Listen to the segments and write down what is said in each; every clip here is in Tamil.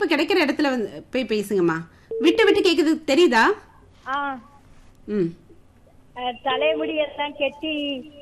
கிடைக்கிற இடத்துல வந்து போய் பேசுங்கம்மா. விட்டு விட்டு கேக்குது, தெரியுதா? ஆ ம். தலைமுடி எல்லாம் கெட்டி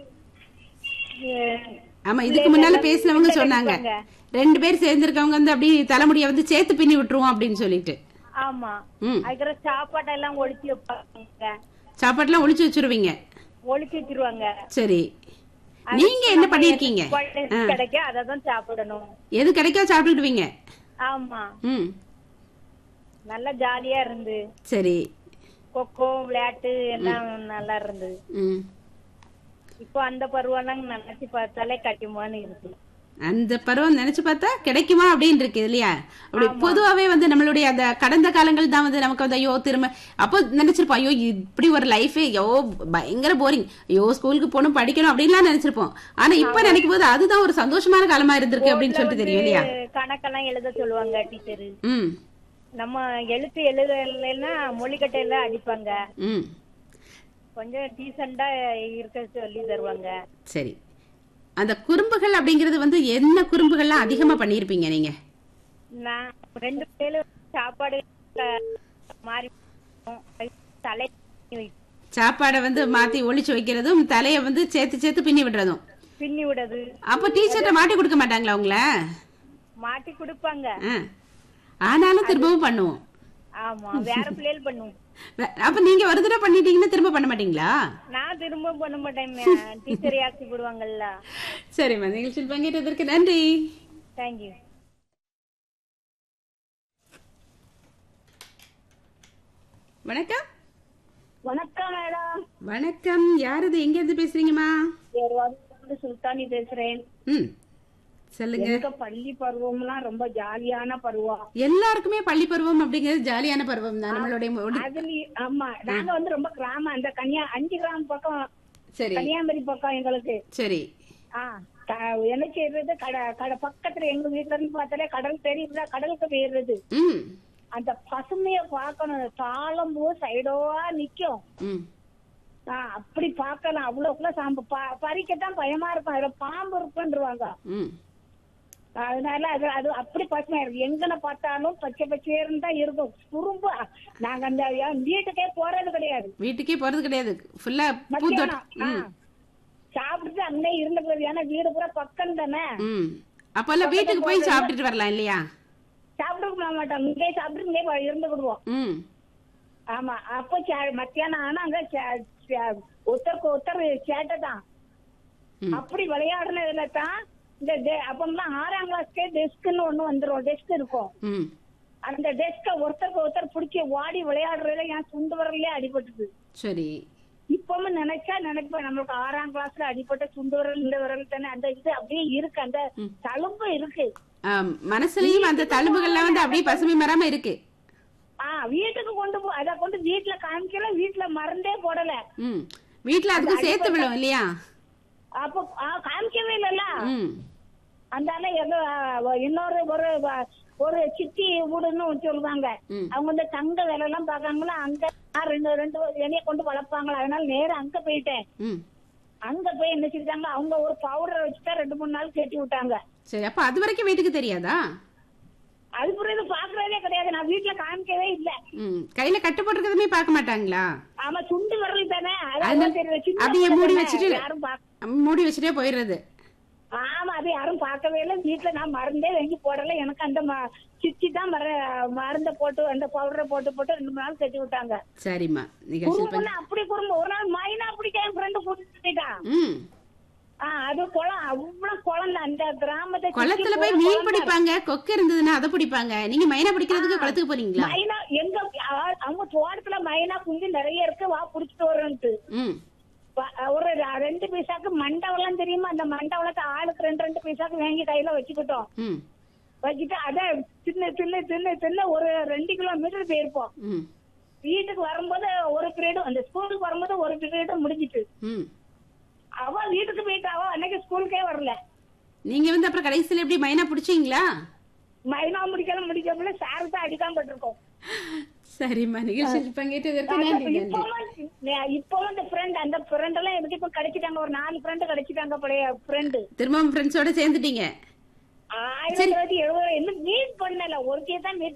ஆமா, இதுக்கு முன்னால பேசினவங்க சொன்னாங்க, 2 பேர் சேர்ந்திருக்கவங்க வந்து அப்படி தலைமுடிய வந்து சேர்த்து பின்னி விட்டுருவோம் அப்படின்னு சொல்லிட்டு. ஆமா. ம். அதுக்கப்புறம் சாப்பாட்டெல்லாம் ஒளிச்சு வைப்பாங்க. சாப்பாட்டுலாம் ஒளிச்சு வச்சிருவீங்க. ஒளிச்சு வச்சிருவாங்க. சரி, நீங்க என்ன பண்ணிருக்கீங்க? கிடைக்கும் அததான் சாப்பிடணும். எது கிடைக்கோ சாப்பிட்டுடுவீங்க. ஆமா. ம். நல்லா ஜாலியா இருந்து. சரி. கொக்கோ விளையாட்டு எல்லாம் நல்லா இருந்து. ம். இப்போ அந்த பருவம் நினைச்சு பார்த்தாலே கட்டுமான்னு இருக்கு. அந்த பருவம் நினைச்சு பார்த்தா கிடைக்குமா அப்படின்னு இருக்கு இல்லையா? அப்படி பொதுவாவே வந்து நம்மளுடைய அந்த கடந்த காலங்கள் தான் வந்து நமக்கு வந்து ஐயோ திரும்ப அப்போ நினைச்சிருப்போம், ஐயோ இப்படி ஒரு லைஃபே ஐயோ பயங்கர போரிங், ஐயோ ஸ்கூலுக்கு போகணும் படிக்கணும் அப்படின்லாம் நினைச்சிருப்போம். ஆனா இப்ப நினைக்கும் போது அதுதான் ஒரு சந்தோஷமான காலமா இருந்திருக்கு அப்படின்னு சொல்லிட்டு தெரியும் இல்லையா? கணக்கெல்லாம் எழுத சொல்லுவாங்க டீச்சரு. ம். நம்ம எழுத்து எழுதலைன்னா மொழிக்கட்டையில அடிப்பாங்க. ம். கொஞ்சம் டீசெண்டா இருக்க சொல்லி தருவாங்க. சரி, அந்த குறும்புகள் அப்படிங்கறது வந்து என்ன குறும்புகள்லாம் அதிகமா பண்ணிருப்பீங்க நீங்க? நான் 2 பேரும் சாப்பாடு மாறி தலை சாப்பாடை வந்து மாத்தி ஒளிச்சு வைக்கிறதும் தலைய வந்து சேர்த்து சேர்த்து பின்னி விடுறதும். பின்னி விடுறது. அப்ப டீச்சர்ட்ட மாட்டி கொடுக்க மாட்டாங்களா உங்கள? மாட்டி கொடுப்பாங்க. ஆனாலும் திரும்பவும் பண்ணுவோம். ஆமா, வேற பிள்ளைகள் பண்ணுவோம். அப்ப நீங்க ஒரு தடவை பண்ணிட்டீங்கன்னா திரும்ப பண்ண மாட்டீங்களா? நான் திரும்ப பண்ண மாட்டேன், டீச்சர் ஆக்கி போடுவாங்கல்ல. சரிம்மா, நிகழ்ச்சியில் பங்கேற்றதற்கு நன்றி. தேங்க்யூ. வணக்கம். வணக்கம் மேடம். வணக்கம், யாரது, எங்க இருந்து பேசுறீங்கம்மா? சுல்தானி பேசுறேன். ம், சொல்லுங்க. எங்க பள்ளி பருவம்லாம் ரொம்ப ஜாலியான பருவம். எல்லாருக்குமே பள்ளி பருவம் அப்படிங்கிறது ஜாலியான பருவம் தான் நம்மளுடைய. அதுலயும் ஆமா, நாங்க வந்து ரொம்ப கிராமம், அந்த 5 கிராமம் பக்கம். சரி. கன்னியாகுமரி பக்கம் எங்களுக்கு. சரி. என்ன செய்யறது, பக்கத்துல எங்க வீட்டுல இருந்து பார்த்தாலே கடல் தெரியுதா, கடலுக்கு போயிடுறது. ம். அந்த பசுமைய பாக்கணும், தாளம்பூ சைடோவா நிக்கும். ம். அப்படி பாக்கலாம். அவ்வளவுக்குள்ள பறிக்கத்தான் பயமா இருக்கும், அதுல பாம்பு இருக்குன்றுவாங்க. ம். அதனால அது அப்படி பசுமையா இருக்கு. எங்கன பார்த்தாலும் பச்சை பச்சையர்னு தான் இருக்கும். குறும்பு நாங்க அந்த வீட்டுக்கே போறது கிடையாது. வீட்டுக்கே போறது கிடையாது, ஃபுல்லா பூந்தோட்டம். சாப்பிட்டு அங்கே இருந்துக்கிறது, ஏன்னா வீடு பூரா பக்கம் தானே. அப்ப எல்லாம் வீட்டுக்கு போய் சாப்பிட்டுட்டு வரலாம் இல்லையா? சாப்பிட்டு மாட்டோம், இங்கே சாப்பிட்டு இங்கே இருந்துக்கிடுவோம். ஆமா, அப்போ மத்தியானம் ஆனா அங்க ஒருத்தருக்கு ஒருத்தர் சேட்டை தான். அப்படி விளையாடுனதுல தான் இந்த அப்பெல்லாம் 6ஆம் கிளாஸ்க்கே டெஸ்க்னு ஒண்ணு வந்துரும், டெஸ்க் இருக்கும். அந்த டெஸ்க ஒருத்தருக்கு ஒருத்தர் பிடிச்சி ஓடி விளையாடுறதுல என் சுண்டு வரலே அடிபட்டுது. சரி. இப்பவும் நினைப்பேன், நம்மளுக்கு 6ஆம் கிளாஸ்ல அடிபட்ட சுண்டு வரல் இந்த வரல் தானே, அந்த இது அப்படியே இருக்கு, அந்த தழும்பு இருக்கு மனசுலயும். அந்த தழும்புகள்லாம் வந்து அப்படியே பசுமை மரமா இருக்கு. வீட்டுக்கு கொண்டு அத கொண்டு வீட்டுல காமிக்கல, வீட்டுல மருந்தே போடல. வீட்டுல அதுக்கு சேர்த்து விடும் இல்லையா? அப்போ காமிக்கவே இல்லல்ல. அந்த இன்னொரு ஒரு சித்தி வீடுன்னு சொல்லுவாங்க. அவங்க வந்து தங்க வேலை எல்லாம் பாக்காங்களா, அங்க ரெண்டு என்னைய கொண்டு வளர்ப்பாங்களா, அதனால நேரம் அங்க போயிட்டேன். அங்க போய் என்ன செஞ்சாங்க, அவங்க ஒரு பவுடரை வச்சுட்டா 2-3 நாள் கட்டி விட்டாங்க. சரி, அப்ப அது வரைக்கும் வீட்டுக்கு தெரியாதா? அது புரியுது, பாக்குறதே கிடையாது, நான் வீட்டுல காமிக்கவே இல்ல. கையில கட்டு போட்டுருக்கதுமே பாக்க மாட்டாங்களா? ஆமா, சுண்டு வரல் தானே, அதையே மூடி வச்சுட்டே போயிடுறது. ஆமா, அது யாரும் பாக்கவே இல்லை. வீட்டுல நான் மருந்தே வாங்கி போடல, எனக்கு அந்த சிச்சி தான் மருந்த போட்டு அந்த பவுடரை போட்டு 2 நாள் கட்டி விட்டாங்க. சரிம்மா, அப்படி குறும்பு. ஒரு நாள் மைனா பிடிக்க என் ஃப்ரெண்டு கூட்டிட்டு போயிட்டான். அது குளம், அவ்வளவு குளம், அந்த கிராமத்தை குளத்துல போய் மீன் பிடிப்பாங்க, கொக்கு இருந்ததுன்னா அதை பிடிப்பாங்க. நீங்க மைனா பிடிக்கிறதுக்கு குளத்துக்கு போறீங்களா? மைனா எங்க அவங்க தோட்டத்துல மைனா குஞ்சு நிறைய இருக்கு, வா பிடிச்சிட்டு வரேன்ட்டு. ஒரு 2 பைசாக்கு மண்டவெல்லாம் தெரியுமா, அந்த மண்டவளத்தை ஆளுக்கு 2 பைசாக்கு வாங்கி கையில வச்சுக்கிட்டோம். வச்சுட்டு அத தின்னு ஒரு 2 கிலோமீட்டர் போயிருப்போம். வீட்டுக்கு வரும்போது ஒரு பீரியடும், அந்த ஸ்கூலுக்கு வரும்போது ஒரு பீரியடும் முடிஞ்சிட்டு அவ வீட்டுக்கு போயிட்டு அவ அன்னைக்கு ஸ்கூலுக்கே வரல. நீங்க வந்து அப்புறம் கடைசியில எப்படி மைனா பிடிச்சீங்களா? மைனா முடிக்கல, சாரு தான் அடிக்காம பட்டிருக்கோம். சரிம்மா, நிகழ்ச்சியில் பங்கேற்றதற்கு நன்றி. இப்போ அந்த ஃப்ரெண்ட் எல்லாம் எனக்கு இப்ப கிடைச்சிட்டாங்க, ஒரு 4 ஃப்ரெண்ட் கிடைச்சிட்டாங்க, பழைய ஃப்ரெண்டு. திரும்ப ஃப்ரெண்ட்ஸோட சேர்ந்துட்டீங்க? 1970 இன்னும் மீட் பண்ணல, ஒருத்தையே தான் மீட்